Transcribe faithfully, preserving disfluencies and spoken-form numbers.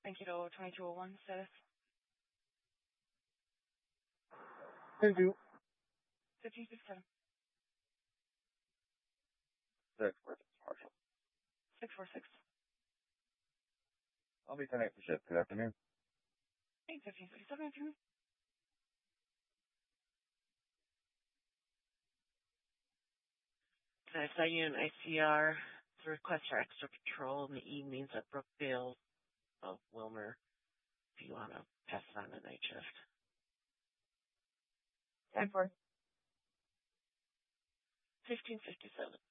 Thank you to twenty-two oh one status. Thank you. fifteen fifty-seven. Six four six Marshall. six four six. I'll be ten eight for shift. Good afternoon. eight fifteen fifty-seven afternoon. Can I assign you an I C R to request for extra patrol in the evenings at Brookfield of Wilmer if you want to pass it on to night shift? ten four. fifteen fifty-seven.